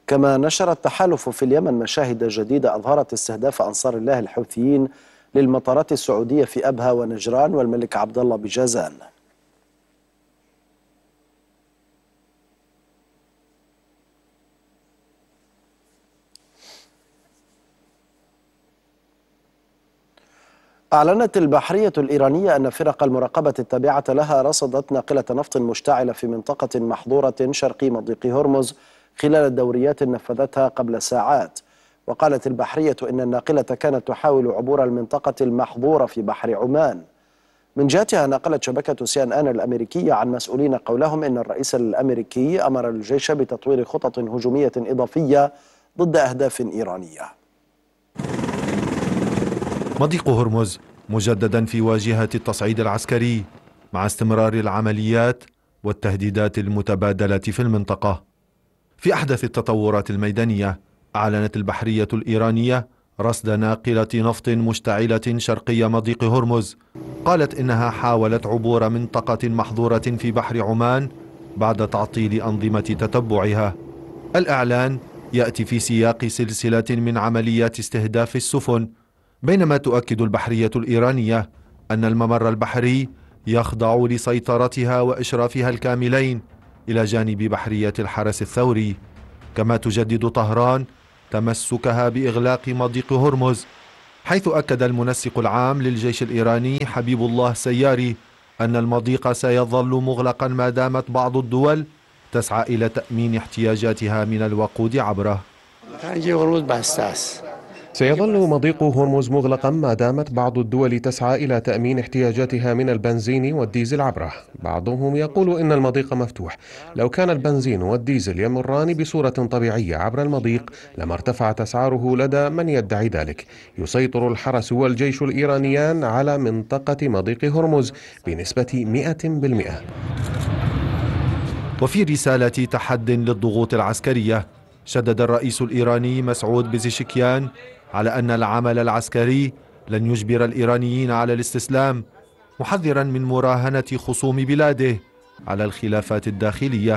كما نشر التحالف في اليمن مشاهد جديدة أظهرت استهداف أنصار الله الحوثيين للمطارات السعودية في أبها ونجران والملك عبد الله بجازان. أعلنت البحرية الإيرانية أن فرق المراقبة التابعة لها رصدت ناقلة نفط مشتعلة في منطقة محظورة شرقي مضيق هرمز خلال دوريات نفذتها قبل ساعات. وقالت البحرية إن الناقلة كانت تحاول عبور المنطقة المحظورة في بحر عمان. من جهتها نقلت شبكة CNN الأمريكية عن مسؤولين قولهم إن الرئيس الأمريكي أمر الجيش بتطوير خطط هجومية إضافية ضد أهداف إيرانية. مضيق هرمز مجددا في واجهة التصعيد العسكري مع استمرار العمليات والتهديدات المتبادلة في المنطقة. في أحدث التطورات الميدانية أعلنت البحرية الإيرانية رصد ناقلة نفط مشتعلة شرقي مضيق هرمز. قالت إنها حاولت عبور منطقة محظورة في بحر عمان بعد تعطيل أنظمة تتبعها. الإعلان يأتي في سياق سلسلة من عمليات استهداف السفن، بينما تؤكد البحرية الإيرانية أن الممر البحري يخضع لسيطرتها وإشرافها الكاملين إلى جانب بحرية الحرس الثوري. كما تجدد طهران تمسكها بإغلاق مضيق هرمز، حيث أكد المنسق العام للجيش الإيراني حبيب الله سياري أن المضيق سيظل مغلقا ما دامت بعض الدول تسعى إلى تأمين احتياجاتها من الوقود عبره. سيظل مضيق هرمز مغلقا ما دامت بعض الدول تسعى إلى تأمين احتياجاتها من البنزين والديزل عبره. بعضهم يقول إن المضيق مفتوح. لو كان البنزين والديزل يمران بصورة طبيعية عبر المضيق لما ارتفعت أسعاره لدى من يدعي ذلك. يسيطر الحرس والجيش الإيرانيان على منطقة مضيق هرمز بنسبة 100%. وفي رسالة تحد للضغوط العسكرية، شدد الرئيس الإيراني مسعود بزيشكيان على أن العمل العسكري لن يجبر الإيرانيين على الاستسلام، محذرا من مراهنة خصوم بلاده على الخلافات الداخلية.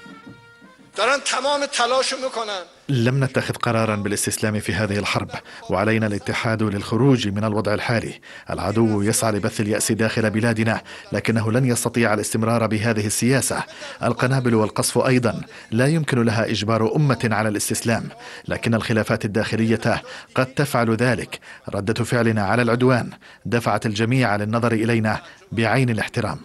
لم نتخذ قرارا بالاستسلام في هذه الحرب، وعلينا الاتحاد للخروج من الوضع الحالي. العدو يسعى لبث اليأس داخل بلادنا، لكنه لن يستطيع الاستمرار بهذه السياسة. القنابل والقصف أيضا لا يمكن لها إجبار أمة على الاستسلام، لكن الخلافات الداخلية قد تفعل ذلك. ردة فعلنا على العدوان دفعت الجميع للنظر إلينا بعين الاحترام.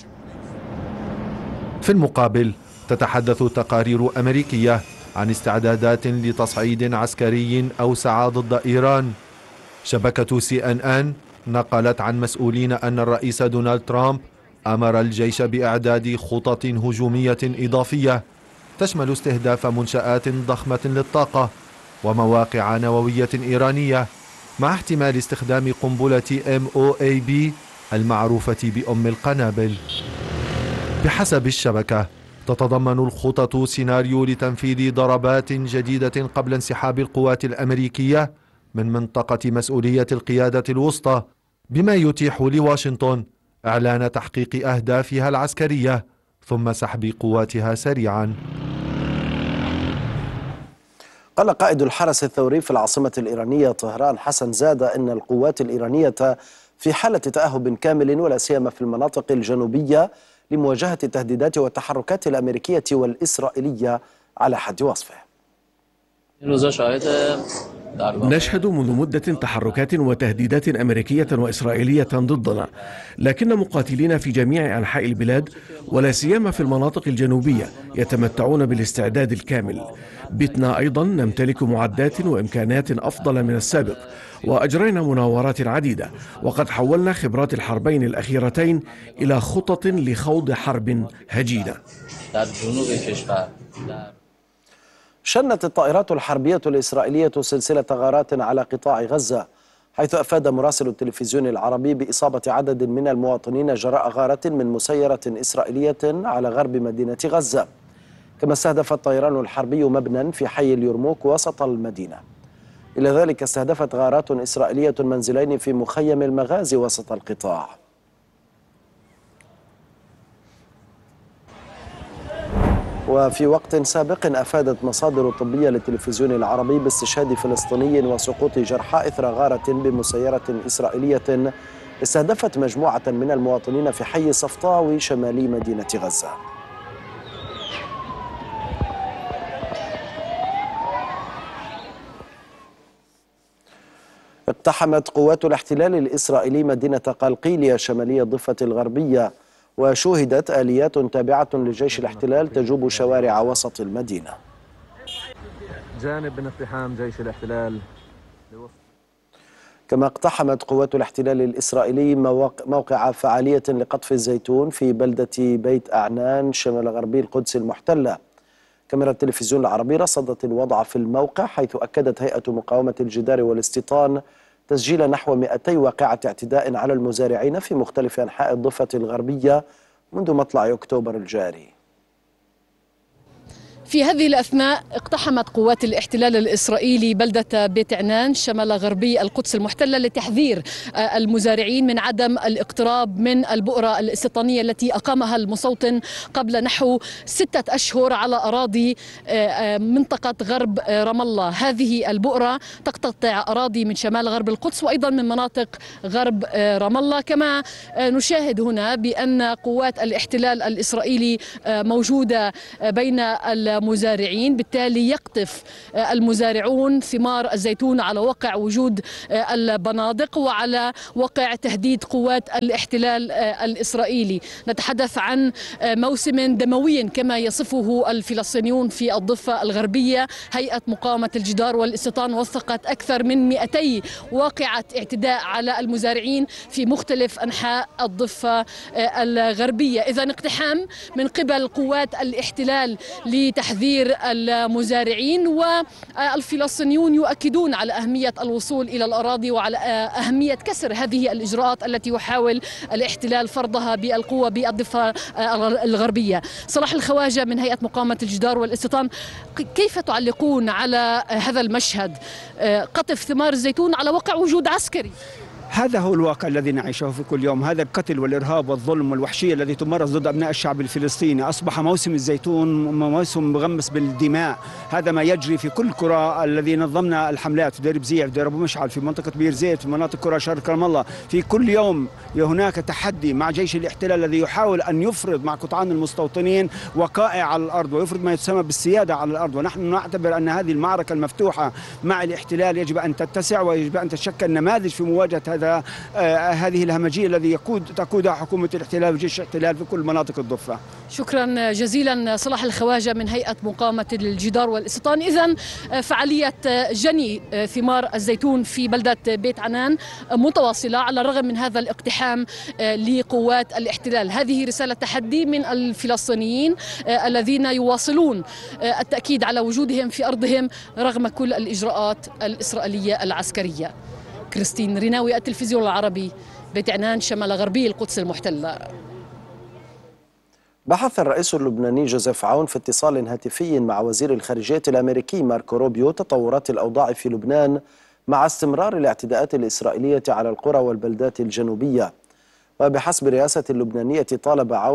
في المقابل تتحدث تقارير أمريكية عن استعدادات لتصعيد عسكري أوسع ضد إيران. شبكة CNN نقلت عن مسؤولين أن الرئيس دونالد ترامب أمر الجيش بإعداد خطط هجومية إضافية تشمل استهداف منشآت ضخمة للطاقة ومواقع نووية إيرانية، مع احتمال استخدام قنبلة MOAB المعروفة بأم القنابل. بحسب الشبكة تتضمن الخطط سيناريو لتنفيذ ضربات جديدة قبل انسحاب القوات الأمريكية من منطقة مسؤولية القيادة الوسطى، بما يتيح لواشنطن إعلان تحقيق أهدافها العسكرية ثم سحب قواتها سريعا. قال قائد الحرس الثوري في العاصمة الإيرانية طهران حسن زادة إن القوات الإيرانية في حالة تأهب كامل، ولا سيما في المناطق الجنوبية، لمواجهة التهديدات والتحركات الأمريكية والإسرائيلية على حد وصفه. نشهد منذ مدة تحركات وتهديدات أمريكية وإسرائيلية ضدنا، لكن مقاتلين في جميع أنحاء البلاد ولا سيما في المناطق الجنوبية يتمتعون بالاستعداد الكامل. بتنا أيضا نمتلك معدات وإمكانات أفضل من السابق، وأجرينا مناورات عديدة، وقد حولنا خبرات الحربين الأخيرتين إلى خطط لخوض حرب هجينة. شنت الطائرات الحربية الإسرائيلية سلسلة غارات على قطاع غزة، حيث أفاد مراسل التلفزيون العربي بإصابة عدد من المواطنين جراء غارة من مسيرة إسرائيلية على غرب مدينة غزة. كما استهدف الطيران الحربي مبنى في حي اليرموك وسط المدينة. إلى ذلك استهدفت غارات إسرائيلية منزلين في مخيم المغازي وسط القطاع. وفي وقت سابق أفادت مصادر طبية للتلفزيون العربي باستشهاد فلسطيني وسقوط جرحى إثر غارة بمسيرة إسرائيلية استهدفت مجموعة من المواطنين في حي صفطاوي شمالي مدينة غزة. اقتحمت قوات الاحتلال الإسرائيلي مدينة قلقيلية شمالية الضفة الغربية، وشوهدت آليات تابعة لجيش الاحتلال تجوب شوارع وسط المدينة. جانب من اقتحام جيش الاحتلال. كما اقتحمت قوات الاحتلال الإسرائيلي موقع فعالية لقطف الزيتون في بلدة بيت أعنان شمال غربي القدس المحتلة. كاميرا التلفزيون العربي رصدت الوضع في الموقع، حيث أكدت هيئة مقاومة الجدار والاستيطان تسجيل نحو 200 واقعة اعتداء على المزارعين في مختلف أنحاء الضفة الغربية منذ مطلع أكتوبر الجاري. في هذه الأثناء اقتحمت قوات الاحتلال الإسرائيلي بلدة بيت عنان شمال غربي القدس المحتلة لتحذير المزارعين من عدم الاقتراب من البؤرة الاستيطانية التي أقامها المستوطن قبل نحو 6 أشهر على أراضي منطقة غرب رام الله. هذه البؤرة تقتطع أراضي من شمال غرب القدس وأيضا من مناطق غرب رام الله. كما نشاهد هنا بأن قوات الاحتلال الإسرائيلي موجودة بين المزارعين، بالتالي يقطف المزارعون ثمار الزيتون على وقع وجود البنادق وعلى وقع تهديد قوات الاحتلال الإسرائيلي. نتحدث عن موسم دموي كما يصفه الفلسطينيون في الضفة الغربية. هيئة مقاومة الجدار والاستيطان وثقت أكثر من 200 واقعة اعتداء على المزارعين في مختلف أنحاء الضفة الغربية. إذن اقتحام من قبل قوات الاحتلال لتحذير المزارعين، والفلسطينيون يؤكدون على أهمية الوصول إلى الأراضي وعلى أهمية كسر هذه الإجراءات التي يحاول الاحتلال فرضها بالقوة بالضفة الغربية. صلاح الخواجة من هيئة مقاومة الجدار والاستيطان، كيف تعلقون على هذا المشهد، قطف ثمار الزيتون على وقع وجود عسكري؟ هذا هو الواقع الذي نعيشه في كل يوم، هذا القتل والإرهاب والظلم والوحشية الذي تمارس ضد أبناء الشعب الفلسطيني. أصبح موسم الزيتون موسم مغمس بالدماء. هذا ما يجري في كل قرى الذي نظمنا الحملات في دير بزيع، في دير أبو مشعل، في منطقة بير زيت، في مناطق قرى شرق رام الله. في كل يوم هناك تحدي مع جيش الاحتلال الذي يحاول أن يفرض مع قطعان المستوطنين وقائع على الأرض ويفرض ما يسمى بالسيادة على الأرض. ونحن نعتبر أن هذه المعركة المفتوحة مع الاحتلال يجب أن تتسع ويجب أن تشكل نماذج في مواجهة هذه الهمجية الذي تقودها حكومة الاحتلال وجيش الاحتلال في كل مناطق الضفة. شكرا جزيلا صلاح الخواجة من هيئة مقاومة الجدار والاستيطان. إذن فعالية جني ثمار الزيتون في بلدة بيت عنان متواصلة على الرغم من هذا الاقتحام لقوات الاحتلال. هذه رسالة تحدي من الفلسطينيين الذين يواصلون التأكيد على وجودهم في أرضهم رغم كل الإجراءات الإسرائيلية العسكرية. كريستين ريناوي، التلفزيون العربي، بيت عنان شمال غربي القدس المحتلة. بحث الرئيس اللبناني جوزيف عون في اتصال هاتفي مع وزير الخارجية الأمريكي ماركو روبيو تطورات الأوضاع في لبنان مع استمرار الاعتداءات الإسرائيلية على القرى والبلدات الجنوبية. وبحسب الرئاسة اللبنانية طالب عون